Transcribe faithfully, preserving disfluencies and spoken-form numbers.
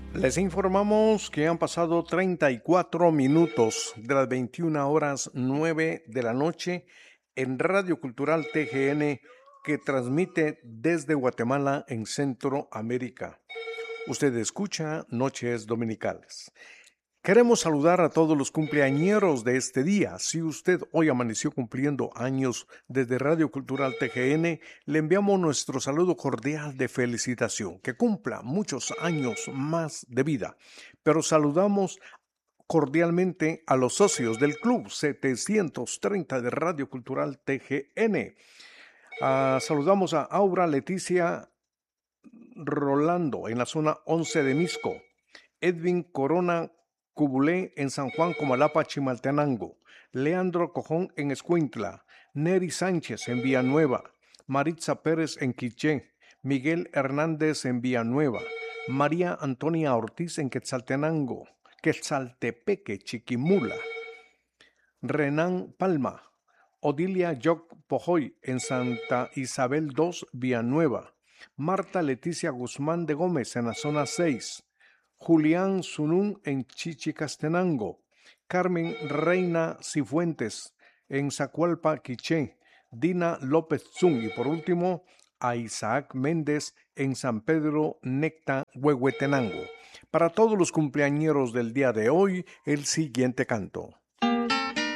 Les informamos que han pasado treinta y cuatro minutos de las veintiuna horas nueve de la noche en Radio Cultural T G N, que transmite desde Guatemala en Centroamérica. Usted escucha Noches Dominicales. Queremos saludar a todos los cumpleañeros de este día. Si usted hoy amaneció cumpliendo años desde Radio Cultural T G N, le enviamos nuestro saludo cordial de felicitación. Que cumpla muchos años más de vida. Pero saludamos cordialmente a los socios del Club setecientos treinta de Radio Cultural T G N. Uh, saludamos a Aura Leticia Rolando en la zona once de Misco. Edwin Corona Cubulé en San Juan Comalapa, Chimaltenango, Leandro Cojón en Escuintla, Neri Sánchez en Villanueva, Maritza Pérez en Quiché, Miguel Hernández en Villanueva, María Antonia Ortiz en Quetzaltenango, Quetzaltepeque, Chiquimula, Renan Palma, Odilia Yoc Pojoy en Santa Isabel dos, Villanueva, Marta Leticia Guzmán de Gómez en la zona seis, Julián Zunún en Chichicastenango, Carmen Reina Cifuentes en Zacualpa, Quiché, Dina López Zun y por último a Isaac Méndez en San Pedro Necta, Huehuetenango. Para todos los cumpleañeros del día de hoy, el siguiente canto.